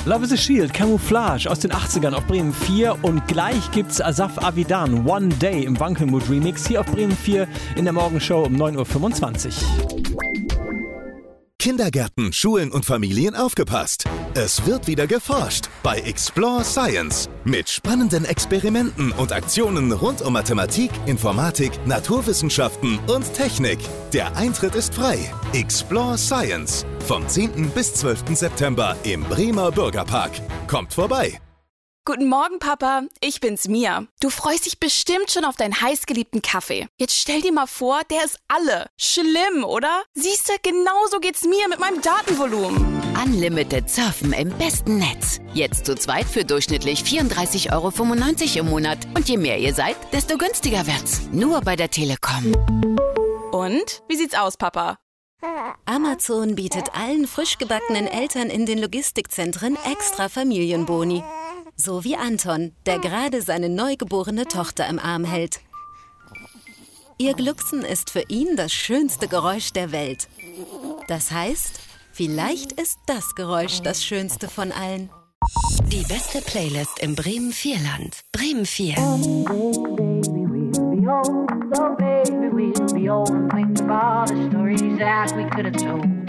Love is a Shield, Camouflage aus den 80ern auf Bremen 4 und gleich gibt's Asaf Avidan, One Day im Wankelmut Remix hier auf Bremen 4 in der Morgenshow um 9.25 Uhr. Kindergärten, Schulen und Familien aufgepasst. Es wird wieder geforscht bei Explore Science. Mit spannenden Experimenten und Aktionen rund um Mathematik, Informatik, Naturwissenschaften und Technik. Der Eintritt ist frei. Explore Science. Vom 10. bis 12. September im Bremer Bürgerpark. Kommt vorbei. Guten Morgen, Papa. Ich bin's, Mia. Du freust dich bestimmt schon auf deinen heißgeliebten Kaffee. Jetzt stell dir mal vor, der ist alle. Schlimm, oder? Siehste, genauso geht's mir mit meinem Datenvolumen. Unlimited Surfen im besten Netz. Jetzt zu zweit für durchschnittlich 34,95 € im Monat. Und je mehr ihr seid, desto günstiger wird's. Nur bei der Telekom. Und? Wie sieht's aus, Papa? Amazon bietet allen frisch gebackenen Eltern in den Logistikzentren extra Familienboni. So wie Anton, der gerade seine neugeborene Tochter im Arm hält. Ihr Glucksen ist für ihn das schönste Geräusch der Welt. Das heißt, vielleicht ist das Geräusch das schönste von allen. Die beste Playlist im Bremen 4-Land. Bremen 4. So baby, we'll be old and think of all the stories that we could have told.